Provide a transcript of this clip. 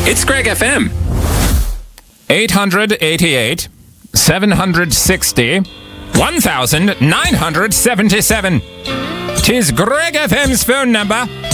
It's Greg FM. 888 760 1977. 'Tis Greg FM's phone number.